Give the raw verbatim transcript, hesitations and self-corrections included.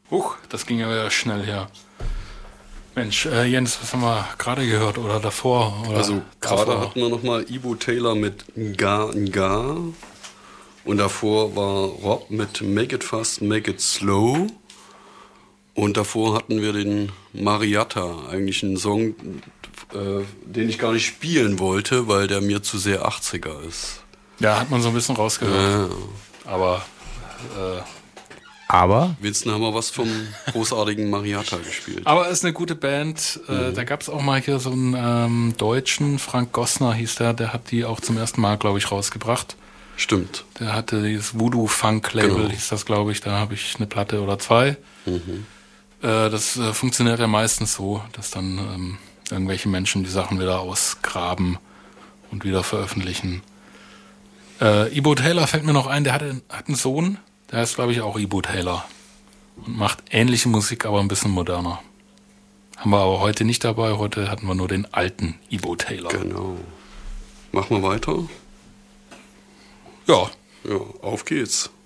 Huch, das ging ja schnell her. Mensch, äh, Jens, was haben wir gerade gehört oder davor? Oder also gerade davor? hatten wir nochmal Ibo Taylor mit Nga Nga und davor war Rob mit Make It Fast, Make It Slow und davor hatten wir den Mariatta, eigentlich einen Song, äh, den ich gar nicht spielen wollte, weil der mir zu sehr achtziger ist. Ja, hat man so ein bisschen rausgehört. Ja. Aber äh, Aber? Wenigstens haben wir was vom großartigen Mariatta gespielt. Aber es ist eine gute Band. Äh, mhm. Da gab es auch mal hier so einen ähm, Deutschen, Frank Gossner hieß der, der hat die auch zum ersten Mal, glaube ich, rausgebracht. Stimmt. Der hatte dieses Voodoo-Funk-Label, genau. hieß das, glaube ich. Da habe ich eine Platte oder zwei. Mhm. Äh, das äh, funktioniert ja meistens so, dass dann ähm, irgendwelche Menschen die Sachen wieder ausgraben und wieder veröffentlichen. Äh, Ibo Taylor fällt mir noch ein, der hatte, hat einen Sohn, der heißt, glaube ich, auch Ibo Taylor und macht ähnliche Musik, aber ein bisschen moderner. Haben wir aber heute nicht dabei, heute hatten wir nur den alten Ibo Taylor. Genau. Machen wir weiter? Ja. Ja, auf geht's.